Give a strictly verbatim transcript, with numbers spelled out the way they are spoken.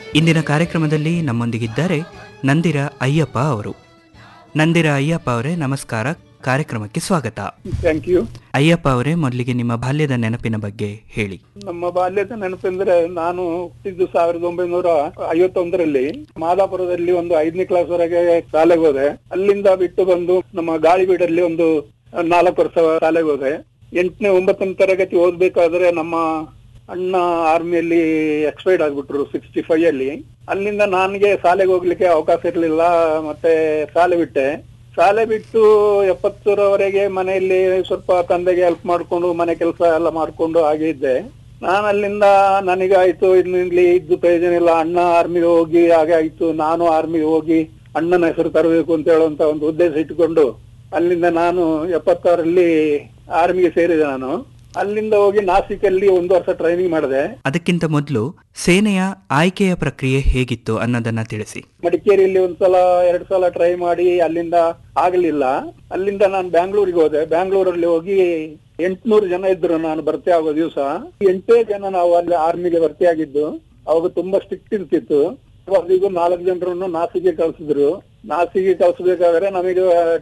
ಇಂದಿನ ಕಾರ್ಯಕ್ರಮದಲ್ಲಿ ನಮ್ಮೊಂದಿಗಿದ್ದಾರೆ ನಂದಿರ ಅಯ್ಯಪ್ಪ ಅವರು. ನಂದಿರ ಅಯ್ಯಪ್ಪ ಅವರೇ, ನಮಸ್ಕಾರ. ಕಾರ್ಯಕ್ರಮಕ್ಕೆ ಸ್ವಾಗತ. Thank you. ಅಯ್ಯಪ್ಪ ಅವರೇ, ಮೊದಲಿಗೆ ನಿಮ್ಮ ಬಾಲ್ಯದ ನೆನಪಿನ ಬಗ್ಗೆ ಹೇಳಿ. ನಮ್ಮ ಬಾಲ್ಯದ ನೆನಪೆಂದ್ರೆ, ನಾನು ಹುಟ್ಟಿದ್ದು ಸಾವಿರದ ಒಂಬೈನೂರ ಐವತ್ತೊಂದರಲ್ಲಿ ಮಾದಾಪುರದಲ್ಲಿ ಒಂದು ಐದನೇ ಕ್ಲಾಸ್ ವರೆಗೆ ಶಾಲೆಗೆ ಹೋದೆ. ಅಲ್ಲಿಂದ ಬಿಟ್ಟು ಬಂದು ನಮ್ಮ ಗಾಳಿಬೀಡಲ್ಲಿ ಒಂದು ನಾಲ್ಕು ವರ್ಷ ಶಾಲೆಗೆ ಹೋದೆ. ಎಂಟನೇ ಒಂಬತ್ತನೇ ತರಗತಿ ಓದ್ಬೇಕಾದ್ರೆ ನಮ್ಮ ಅಣ್ಣ ಆರ್ಮಿಯಲ್ಲಿ ಎಕ್ಸ್ಪೈರ್ಡ್ ಆಗ್ಬಿಟ್ರು ಸಿಕ್ಸ್ಟಿ ಫೈವ್ ಅಲ್ಲಿ. ಅಲ್ಲಿಂದ ನನಗೆ ಶಾಲೆಗೆ ಹೋಗ್ಲಿಕ್ಕೆ ಅವಕಾಶ ಇರ್ಲಿಲ್ಲ. ಮತ್ತೆ ಶಾಲೆ ಬಿಟ್ಟೆ. ಶಾಲೆ ಬಿಟ್ಟು ಎಪ್ಪತ್ತರವರೆಗೆ ಮನೆಯಲ್ಲಿ ಸ್ವಲ್ಪ ತಂದೆಗೆ ಹೆಲ್ಪ್ ಮಾಡ್ಕೊಂಡು ಮನೆ ಕೆಲಸ ಎಲ್ಲ ಮಾಡ್ಕೊಂಡು ಹಾಗೆ ಇದ್ದೆ. ನಾನು ಅಲ್ಲಿಂದ ನನಗಾಯ್ತು ಇಲ್ಲಿ ಇದ್ದು ಪ್ರಯೋಜನ ಇಲ್ಲ, ಅಣ್ಣ ಆರ್ಮಿಗೆ ಹೋಗಿ ಹಾಗೆ ಆಯ್ತು, ನಾನು ಆರ್ಮಿಗೆ ಹೋಗಿ ಅಣ್ಣನ ಹೆಸರು ತರಬೇಕು ಅಂತ ಹೇಳುವಂತ ಒಂದು ಉದ್ದೇಶ ಇಟ್ಟುಕೊಂಡು ಅಲ್ಲಿಂದ ನಾನು ಎಪ್ಪತ್ತಾರಲ್ಲಿ ಆರ್ಮಿಗೆ ಸೇರಿದೆ. ನಾನು ಅಲ್ಲಿಂದ ಹೋಗಿ ನಾಸಿಕಲ್ಲಿ ಒಂದು ವರ್ಷ ಟ್ರೈನಿಂಗ್ ಮಾಡಿದೆ. ಅದಕ್ಕಿಂತ ಮೊದಲು ಸೇನೆಯ ಆಯ್ಕೆಯ ಪ್ರಕ್ರಿಯೆ ಹೇಗಿತ್ತು ಅನ್ನೋದನ್ನ ತಿಳಿಸಿ. ಮಡಿಕೇರಿಯಲ್ಲಿ ಒಂದ್ಸಲ ಎರಡ್ ಸಲ ಟ್ರೈ ಮಾಡಿ ಅಲ್ಲಿಂದ ಆಗಲಿಲ್ಲ. ಅಲ್ಲಿಂದ ನಾನು ಬ್ಯಾಂಗ್ಳೂರಿಗೆ ಹೋದೆ. ಬ್ಯಾಂಗ್ಳೂರಲ್ಲಿ ಹೋಗಿ ಎಂಟ್ನೂರು ಜನ ಇದ್ರು ನಾನು ಭರ್ತಿ ಆಗೋ ದಿವಸ. ಎಂಟೇ ಜನ ನಾವು ಅಲ್ಲಿ ಆರ್ಮಿಗೆ ಭರ್ತಿ ಆಗಿದ್ದು. ಅವಾಗ ತುಂಬಾ ಸ್ಟ್ರಿಕ್ಟ್ ಇರ್ತಿತ್ತು. ಈಗ ನಾಲ್ಕು ಜನರನ್ನು ನಾಸಿಗೆ ಕಳ್ಸಿದ್ರು. ನಾಸಿಗೆ ಕಳ್ಸಬೇಕಾದ್ರೆ ನಮಗೆ